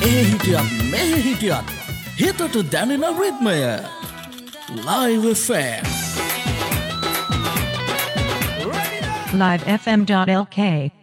ඒ හිටියත් මේ හිටියත් හිතට දැනෙන රිද්මය Live FM. livefm.lk